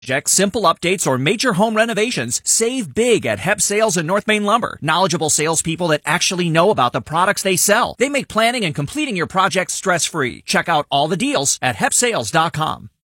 simple updates, or major home renovations, save big at Hep Sales and North Main Lumber. Knowledgeable salespeople that actually know about the products they sell. They make planning and completing your project stress-free. Check out all the deals at hepsales.com.